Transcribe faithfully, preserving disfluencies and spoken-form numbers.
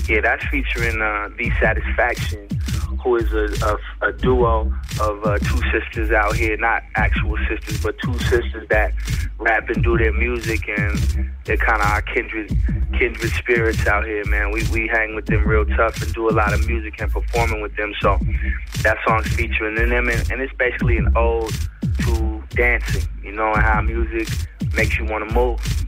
Yeah, that's featuring uh, The Satisfaction, who is a, a, a duo of uh, two sisters out here, not actual sisters, but two sisters that rap and do their music, and they're kind of our kindred kindred spirits out here, man. We we hang with them real tough and do a lot of music and performing with them, so that song's featuring in them, and, and it's basically an ode to dancing, you know, and how music makes you want to move.